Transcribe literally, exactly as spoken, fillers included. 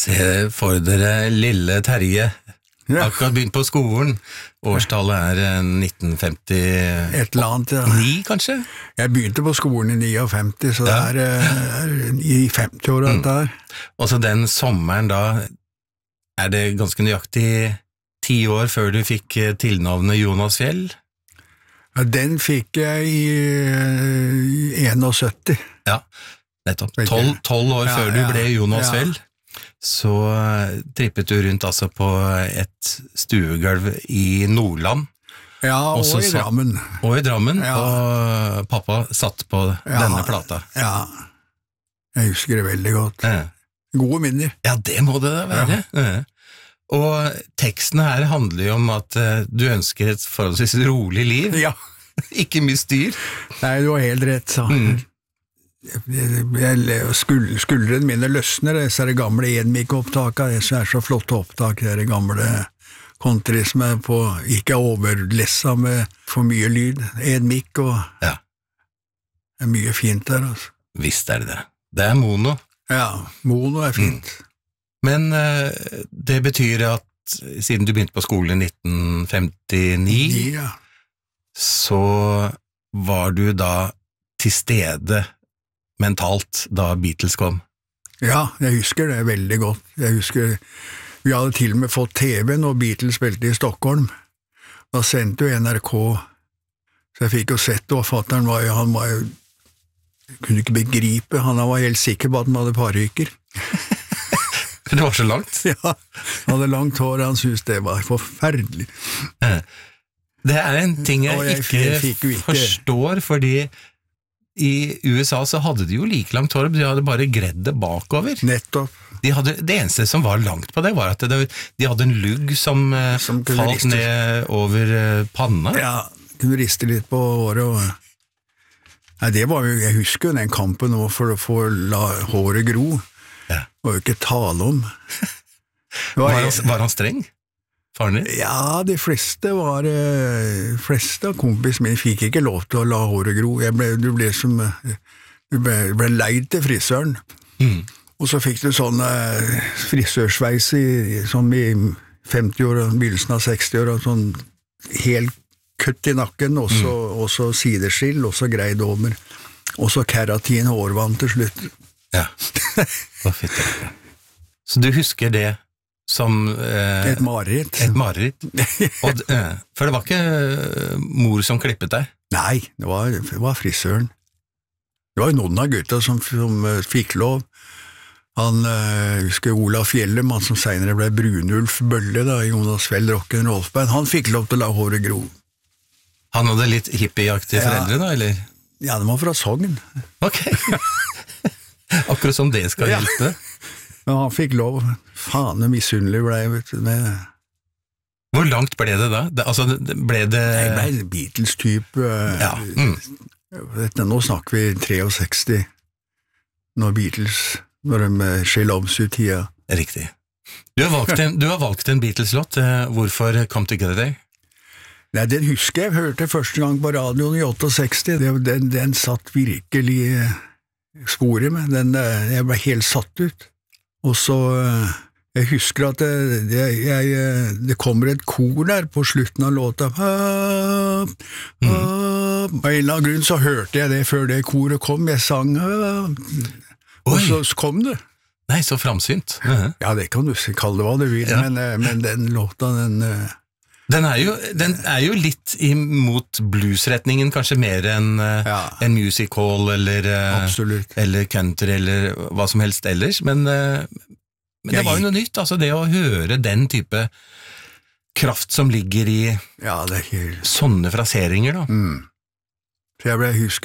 Se for dere lille Terje, Ja. akkurat begynt på skolen. Årstallet er nitten femti Et eller annet, ja. ni, kanskje? Jeg begynte på skolen i femtini, så Ja. det er, er i femti år dette her. Og så den sommeren da, er det ganske nøyaktig ti år før du fikk tilnavnet Jonas Fjell? Ja, den fikk jeg i, i syttién. Ja, nettopp. Tolv, tolv år Ja, før du ja, ble Jonas ja. Fjell, så trippet du rundt altså på et stuegulv i Nordland, Ja, og Også i så- Drammen. og i Drammen, Ja. og pappa satt på Ja. denne plata. Ja, jeg husker det veldig godt. Ja. Gode minner. Ja, det må det da være. Ja. Og teksten her handler jo om at eh, du ønsker et forholdsvis rolig liv, Ja, ikke mye styr. nei, du har helt rett, så. Mm. Jeg, jeg, skul, skuldrene mine løsner, disse er gamle enmik-opptakene, disse er så flotte opptak, de gamle country som er på, ikke overlessa med for mye lyd, enmik, og Ja, det er mye fint der, altså. visst er det det. Det er mono. Ja, mono er fint. Men eh, det betyr at siden du begynte på skolen i nitten femtini, Ja, så var du da til stede mentalt da Beatles kom. ja, jeg husker det veldig godt. Jeg husker, vi hadde til og med fått T V når Beatles spilte i Stockholm. Da sendte jo N R K, så jeg fikk jo sett det, og fatteren var jo, han var jo, kunne ikke begripe, han var helt sikker på at han hadde parykker. For det var så langt. Ja, han hadde langt hår, han syntes det var forferdelig. Det er en ting jeg, Og jeg ikke, fikk jo ikke- forstår, fordi i U S A så hadde de jo like langt hår, de hadde bare gredd det bakover. Nettopp. De hadde, det eneste som var langt på det, var at det, de hadde en lugg som, eh, Som kunne falt riste. ned over eh, panna. Ja, kunne riste litt på håret, og nei, det var jo, jeg husker jo den kampen nå for å få la håret gro. Ja. Det var jo ikke tale om. Det Var, var, han, var han streng? Faren din? ja, de fleste var, eh, fleste av kompis mine fikk ikke lov til å la håret gro. Jeg ble, du ble som, eh, du ble, ble leid til frisøren. Mm. Og så fikk du sånn eh, frisørsveis i, sånn i femti år, og begynnelsen av seksti år, og sånn helt kutt i nakken, og så, og så sideskill, og så grei domer, og så keratin hårvann til slutt. Ja. Hva fytti det. Så du husker det som eh, Et mareritt. et mareritt? Og, d- eh, for det var ikke eh, mor som klippet deg? Nei, det var, det var frisøren. Det var jo noen av gutta som, som eh, fikk lov. Han, eh, jeg husker Olaf Fjellem, han som senere ble Brunulf Bølle da, i Jonas Fjell Rock'n'Roll-band, han fikk lov til å la håret gro. Han hadde litt hippieaktige Ja. foreldre da, eller? Ja, det var fra Sogn. Ok. Akkurat som det skal Ja. hjelpe. Men han fikk lov. Faen, det misunnelig ble jeg, vet du. Med, Hvor langt ble det da? Det, altså, det- ble det... jeg ble Beatles-type. eh, Ja. Mm. vet du, nå snakker vi seksti-tre, når Beatles, når de eh, She Loves You-tida. Riktig. Du har valgt en, du har valgt en Beatles-låt. Eh, Hvorfor Come Together? Nei, den husker jeg, jeg hørte første gang på radioen i sekstiåtte. Det, den, den satt virkelig eh, sporet med. Den, eh, jeg ble helt satt ut. Og så, eh, jeg husker at det, det, jeg, eh, det kommer et kor der på slutten av låta. Av en eller annen grunn så hørte jeg det før det koret kom. Jeg sang, ah, og Oi. så kom det. Nei, så framsynt. Mhm. Ja, det kan du si, kalle det hva du vil, Ja. men, eh, men den låta, den... eh, Den er jo, den er jo litt imot bluesretningen, kanskje mer enn eh, Ja. en music hall eller, eh, Absolutt. eller country eller hva som helst ellers, men, eh, men det Jeg- var jo noe nytt, altså det å høre den type kraft som ligger i Ja, det er helt... sånne fraseringer da. Mm. Så jeg ble, husk,